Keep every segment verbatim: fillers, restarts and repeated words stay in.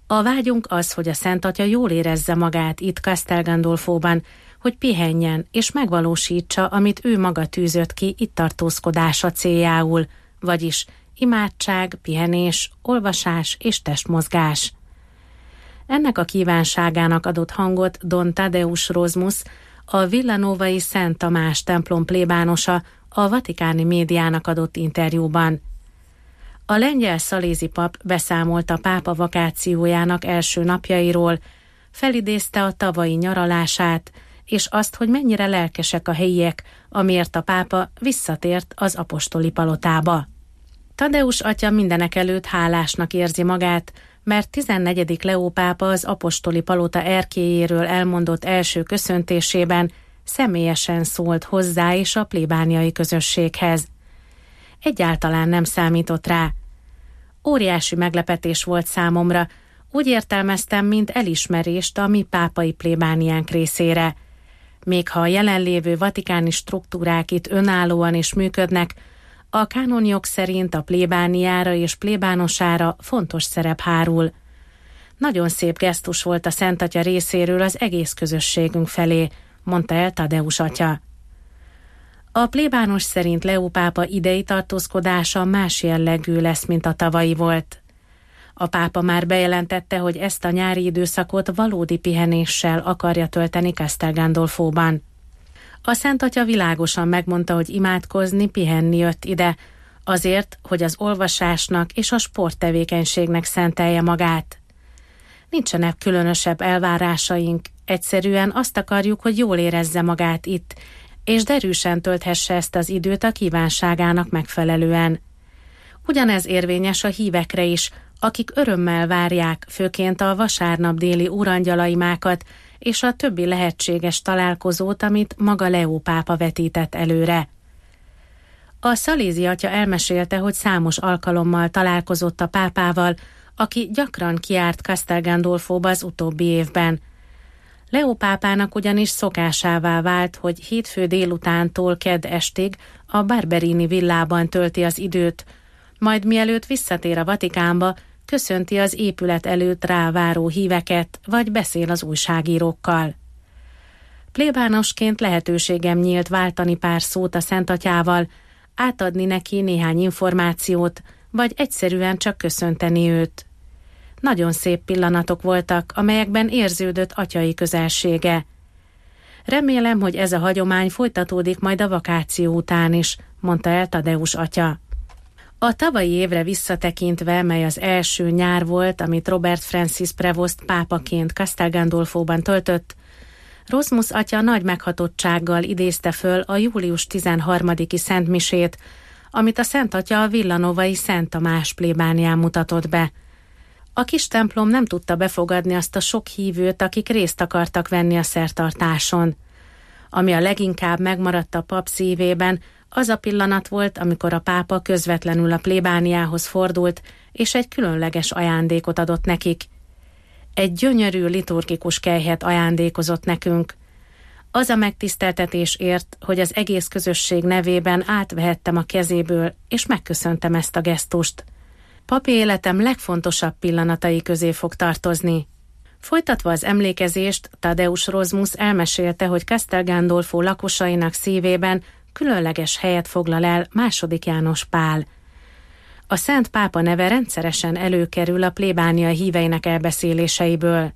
A vágyunk az, hogy a Szent Atya jól érezze magát itt Castel Gandolfóban, hogy pihenjen és megvalósítsa, amit ő maga tűzött ki itt tartózkodása céljául, vagyis imádság, pihenés, olvasás és testmozgás. Ennek a kívánságának adott hangot Don Tadeusz Rozmus, a villanovai Szent Tamás templom plébánosa a vatikáni médiának adott interjúban. A lengyel szalézi pap beszámolt a pápa vakációjának első napjairól, felidézte a tavalyi nyaralását, és azt, hogy mennyire lelkesek a helyiek, amiért a pápa visszatért az apostoli palotába. Tadeusz atya mindenekelőtt hálásnak érzi magát, mert tizennegyedik Leó pápa az apostoli palota erkélyéről elmondott első köszöntésében személyesen szólt hozzá és a plébániai közösséghez. Egyáltalán nem számított rá. Óriási meglepetés volt számomra, úgy értelmeztem, mint elismerést a mi pápai plébániánk részére. Még ha a jelenlévő vatikáni struktúrák itt önállóan is működnek, a kánonjog szerint a plébániára és plébánosára fontos szerep hárul. Nagyon szép gesztus volt a Szent Atya részéről az egész közösségünk felé, mondta el Tadeusz atya. A plébános szerint Leó pápa idei tartózkodása más jellegű lesz, mint a tavalyi volt. A pápa már bejelentette, hogy ezt a nyári időszakot valódi pihenéssel akarja tölteni Castel Gandolfóban. A Szent Atya világosan megmondta, hogy imádkozni, pihenni jött ide, azért, hogy az olvasásnak és a sporttevékenységnek szentelje magát. Nincsenek különösebb elvárásaink, egyszerűen azt akarjuk, hogy jól érezze magát itt, és derűsen tölthesse ezt az időt a kívánságának megfelelően. Ugyanez érvényes a hívekre is, akik örömmel várják, főként a vasárnap déli úrangyalaimákat és a többi lehetséges találkozót, amit maga Leó pápa vetített előre. A szalézi atya elmesélte, hogy számos alkalommal találkozott a pápával, aki gyakran kijárt Castel Gandolfóba az utóbbi évben. Leó pápának ugyanis szokásává vált, hogy hétfő délutántól kedd estig a Barberini villában tölti az időt, majd mielőtt visszatér a Vatikánba, köszönti az épület előtt ráváró híveket, vagy beszél az újságírókkal. Plébánosként lehetőségem nyílt váltani pár szót a Szent Atyával, átadni neki néhány információt, vagy egyszerűen csak köszönteni őt. Nagyon szép pillanatok voltak, amelyekben érződött atyai közelsége. Remélem, hogy ez a hagyomány folytatódik majd a vakáció után is, mondta el Tadeusz atya. A tavalyi évre visszatekintve, mely az első nyár volt, amit Robert Francis Prevost pápaként Castel Gandolfóban töltött, Rozmus atya nagy meghatottsággal idézte föl a július tizenharmadiki szentmisét, amit a Szent Atya a villanovai Szent Tamás plébánián mutatott be. A kis templom nem tudta befogadni azt a sok hívőt, akik részt akartak venni a szertartáson. Ami a leginkább megmaradt a pap szívében, az a pillanat volt, amikor a pápa közvetlenül a plébániához fordult, és egy különleges ajándékot adott nekik. Egy gyönyörű liturgikus kelyhet ajándékozott nekünk. Az a megtiszteltetés ért, hogy az egész közösség nevében átvehettem a kezéből, és megköszöntem ezt a gesztust. Papi életem legfontosabb pillanatai közé fog tartozni. Folytatva az emlékezést, Tadeusz Rozmus elmesélte, hogy Castel Gandolfo lakosainak szívében különleges helyet foglal el második János Pál. A Szent Pápa neve rendszeresen előkerül a plébánia híveinek elbeszéléseiből.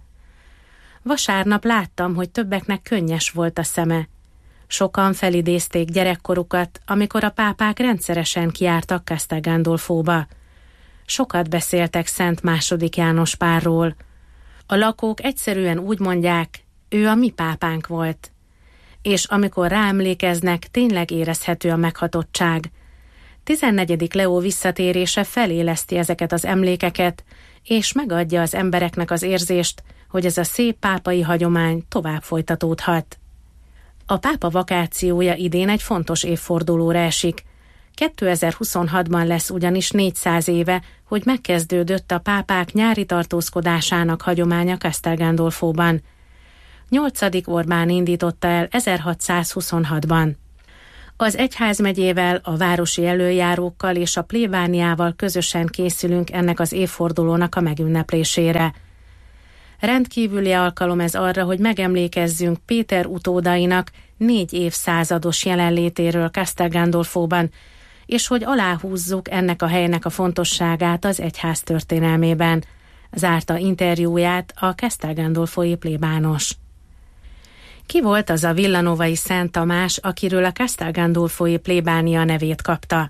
Vasárnap láttam, hogy többeknek könnyes volt a szeme. Sokan felidézték gyerekkorukat, amikor a pápák rendszeresen kijártak Castel Gandolfóba. Sokat beszéltek Szent második János Pálról. A lakók egyszerűen úgy mondják, ő a mi pápánk volt. És amikor ráemlékeznek, tényleg érezhető a meghatottság. tizennegyedik Leó visszatérése feléleszti ezeket az emlékeket, és megadja az embereknek az érzést, hogy ez a szép pápai hagyomány tovább folytatódhat. A pápa vakációja idén egy fontos évfordulóra esik. kétezer-huszonhatban lesz ugyanis négyszáz éve, hogy megkezdődött a pápák nyári tartózkodásának hagyománya Castel Gandolfóban. Nyolcadik Orbán indította el ezerhatszázhuszonhatban. Az egyházmegyével, a városi elöljárókkal és a plébániával közösen készülünk ennek az évfordulónak a megünneplésére. Rendkívüli alkalom ez arra, hogy megemlékezzünk Péter utódainak négy évszázados jelenlétéről Castel Gandolfóban, és hogy aláhúzzuk ennek a helynek a fontosságát az egyház történelmében, zárta interjúját a Castel Gandolfói plébános. Ki volt az a villanovai Szent Tamás, akiről a Castel Gandolfói plébánia nevét kapta?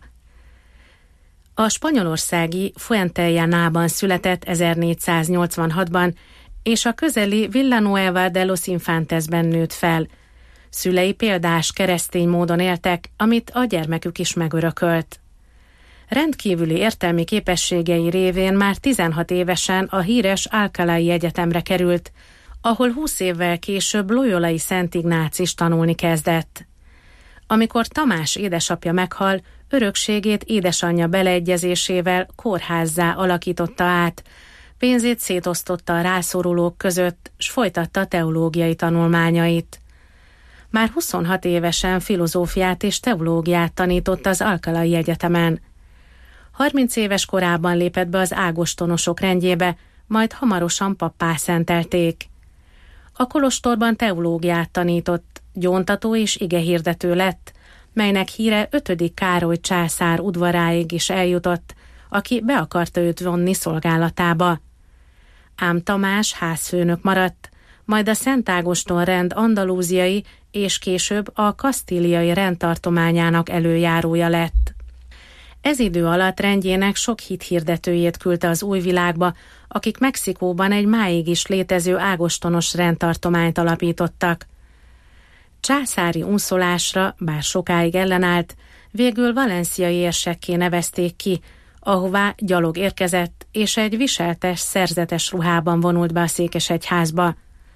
A spanyolországi Fuentellanában született ezernégyszáznyolcvanhatban, és a közeli Villanueva de los Infantesben nőtt fel. Szülei példás keresztény módon éltek, amit a gyermekük is megörökölt. Rendkívüli értelmi képességei révén már tizenhat évesen a híres Alcalái Egyetemre került, ahol húsz évvel később Loyolai Szent Ignác is tanulni kezdett. Amikor Tamás édesapja meghal, örökségét édesanyja beleegyezésével kórházzá alakította át, pénzét szétosztotta a rászorulók között, s folytatta teológiai tanulmányait. Már huszonhat évesen filozófiát és teológiát tanított az Alcalái Egyetemen. harminc éves korában lépett be az ágostonosok rendjébe, majd hamarosan pappá szentelték. A kolostorban teológiát tanított, gyóntató és igehirdető lett, melynek híre ötödik Károly császár udvaráig is eljutott, aki be akarta őt vonni szolgálatába. Ám Tamás házfőnök maradt, majd a Szent Ágoston rend andalúziai és később a kasztíliai rendtartományának előjárója lett. Ez idő alatt rendjének sok hithirdetőjét küldte az új világba, akik Mexikóban egy máig is létező ágostonos rendtartományt alapítottak. Császári unszolásra, bár sokáig ellenállt, végül valenciai érsekké nevezték ki, ahová gyalog érkezett, és egy viseltes, szerzetes ruhában vonult be a székesegyházba.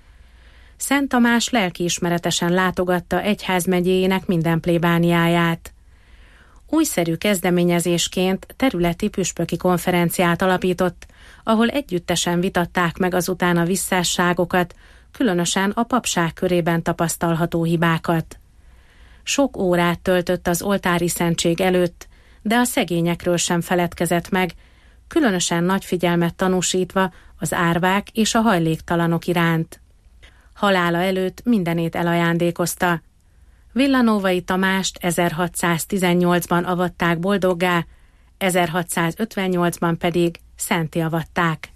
Szent Tamás lelkiismeretesen látogatta egyházmegyéjének minden plébániáját. Újszerű kezdeményezésként területi püspöki konferenciát alapított, ahol együttesen vitatták meg azután a visszásságokat, különösen a papság körében tapasztalható hibákat. Sok órát töltött az oltári szentség előtt, de a szegényekről sem feledkezett meg, különösen nagy figyelmet tanúsítva az árvák és a hajléktalanok iránt. Halála előtt mindenét elajándékozta. Villanovai Tamást ezerhatszáztizennyolcban avatták boldoggá, ezerhatszázötvennyolcban pedig szentté avatták.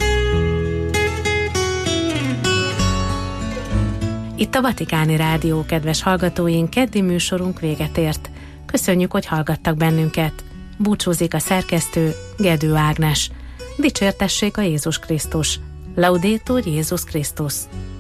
Itt a Vatikáni Rádió, kedves hallgatóink, keddi műsorunk véget ért. Köszönjük, hogy hallgattak bennünket. Búcsúzik a szerkesztő, Gedő Ágnes. Dicsértessék a Jézus Krisztus. Laudetur Jézus Krisztus.